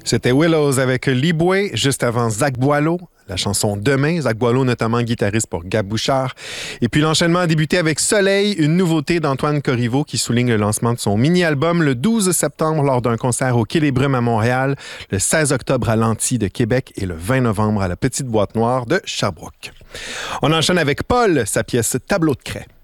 C'était Willows avec Liboué, juste avant Zach Boileau. La chanson Demain, Zach Boileau notamment guitariste pour Gab Bouchard. Et puis l'enchaînement a débuté avec Soleil, une nouveauté d'Antoine Corriveau qui souligne le lancement de son mini-album le 12 septembre lors d'un concert au Quai des Brumes à Montréal, le 16 octobre à l'Anti de Québec et le 20 novembre à la Petite Boîte Noire de Sherbrooke. On enchaîne avec Paul, sa pièce Tableau de craie.